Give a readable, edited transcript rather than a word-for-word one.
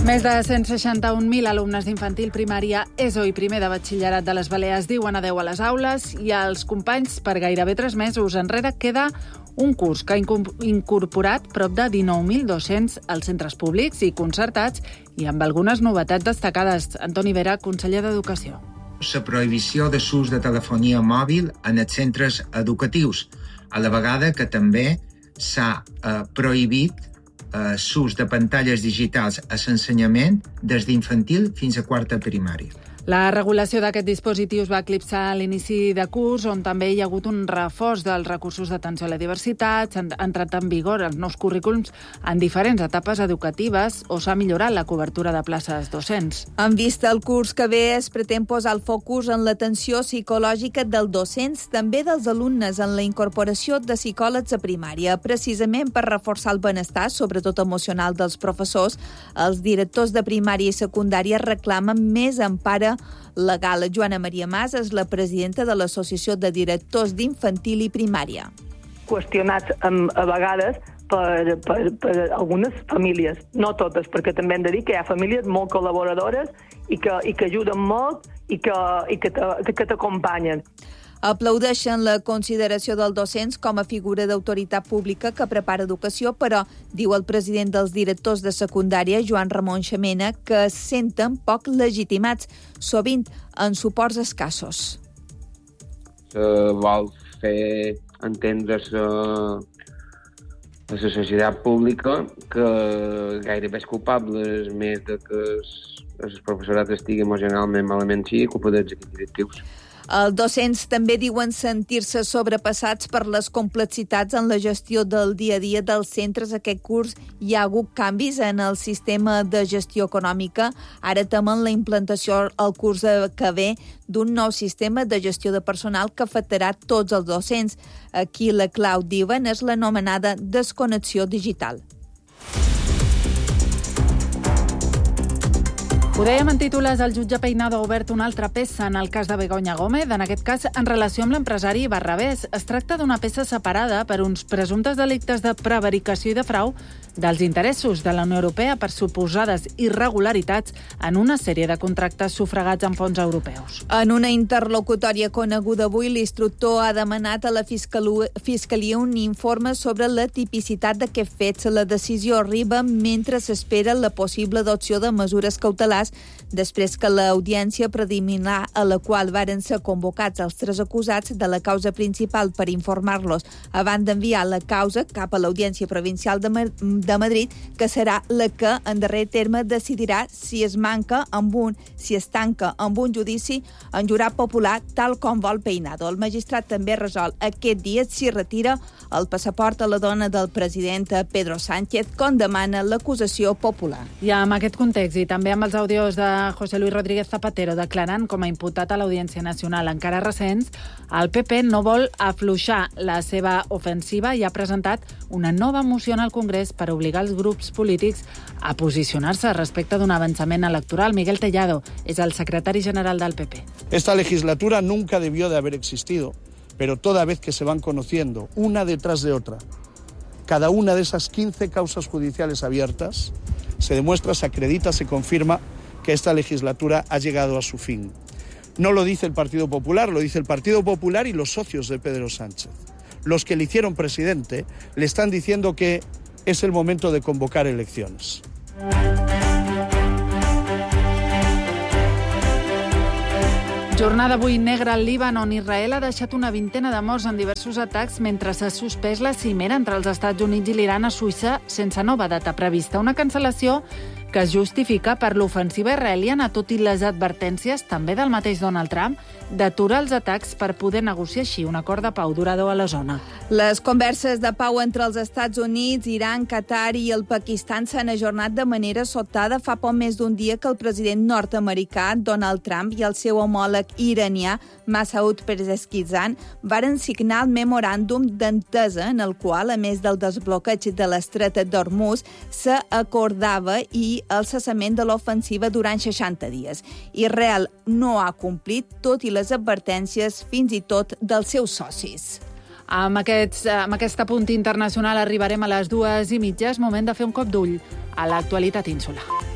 Més de 161.000 alumnes d'infantil, primària, ESO i primer de batxillerat de les Balears diuen adeu a les aules i als companys per gairebé 3 mesos enrere queda un curs que ha incorporat prop de 19.200 als centres públics i concertats i amb algunes novetats destacades. Antoni Vera, conseller d'Educació. La prohibició de l'ús de telefonia mòbil en els centres educatius, a la vegada que també s'ha prohibit l'ús de pantalles digitals a l'ensenyament des d'infantil fins a quarta primària. La regulació d'aquests dispositius va eclipsar l'inici de curs, on també hi ha hagut un reforç dels recursos d'atenció a la diversitat, s'han entrat en vigor els nous currículums en diferents etapes educatives o s'ha millorat la cobertura de places docents. En vista al curs que ve, es pretén posar el focus en l'atenció psicològica dels docents, també dels alumnes, en la incorporació de psicòlegs a primària. Precisament per reforçar el benestar, sobretot emocional, dels professors, els directors de primària i secundària reclamen més empara legal. Joana Maria Mas és la presidenta de l'Associació de Directors d'Infantil i Primària. Qüestionats a vegades per algunes famílies, no totes, perquè també hem de dir que hi ha famílies molt col·laboradores i que ajuden molt i que t'acompanyen. Aplaudeixen la consideració dels docents com a figura d'autoritat pública que prepara educació, però, diu el president dels directors de secundària, Joan Ramon Xamena, que es senten poc legitimats, sovint en suports escassos. Vol fer entendre a la societat pública que gairebé és culpable més de que el professorat estigui emocionalment malament i culpa dels equips directius. Els docents també diuen sentir-se sobrepassats per les complexitats en la gestió del dia a dia dels centres. Aquest curs hi ha hagut canvis en el sistema de gestió econòmica. Ara temen la implantació al curs que ve d'un nou sistema de gestió de personal que afectarà tots els docents. Aquí la clau, diuen, és l'anomenada desconnexió digital. Ho dèiem en titulars, el jutge Peinado ha obert una altra peça en el cas de Begoña Gómez, en aquest cas en relació amb l'empresari Barrabés. Es tracta d'una peça separada per uns presumptes delictes de prevaricació i de frau dels interessos de la Unió Europea per suposades irregularitats en una sèrie de contractes sufragats amb fons europeus. En una interlocutòria coneguda avui, l'instructor ha demanat a la Fiscalia un informe sobre la tipicitat d'aquests fets. La decisió arriba mentre s'espera la possible adopció de mesures cautelars després que l'audiència preliminar a la qual varen ser convocats els 3 acusats de la causa principal per informar-los abans d'enviar la causa cap a l'Audiència Provincial de Madrid, que serà la que, en darrer terme, decidirà si es tanca amb un judici en jurat popular, tal com vol Peinado. El magistrat també resol aquest dia si retira el passaport a la dona del president Pedro Sánchez, com demana l'acusació popular. I amb aquest context i també amb els àudios de José Luis Rodríguez Zapatero declarant com a imputat a l'Audiència Nacional encara recents, el PP no vol afluixar la seva ofensiva i ha presentat una nova moció al Congrés per obligar els grups polítics a posicionar-se respecte d'un avançament electoral. Miguel Tellado és el secretari general del PP. Esta legislatura nunca debió de haber existido, pero toda vez que se van conociendo, una detrás de otra, cada una de esas 15 causas judiciales abiertas, se demuestra, se acredita, se confirma que esta legislatura ha llegado a su fin. No lo dice el Partido Popular, lo dice el Partido Popular y los socios de Pedro Sánchez. Los que le hicieron presidente le están diciendo que es el momento de convocar elecciones. Jornada avui negra al Líban, on Israel ha deixat una vintena de morts en diversos atacs mentre s'ha suspès la cimera entre els Estats Units i l'Iran a Suïssa sense nova data prevista. Una cancel·lació que es justifica per l'ofensiva israeliana, tot i les advertències, també del mateix Donald Trump, d'aturar els atacs per poder negociar així un acord de pau durador a la zona. Les converses de pau entre els Estats Units, Iran, Qatar i el Pakistan s'han ajornat de manera sobtada fa poc més d'un dia que el president nord-americà Donald Trump i el seu homòleg iranià Masoud Pezeshkian varen signar el memoràndum d'entesa en el qual, a més del desbloqueig de l'estret d'Hormuz, s'acordava i el cessament de l'ofensiva durant 60 dies. Israel no ha complit, tot i les advertències fins i tot dels seus socis. Amb aquest apunt internacional arribarem a les 2:30. És moment de fer un cop d'ull a l'actualitat insular.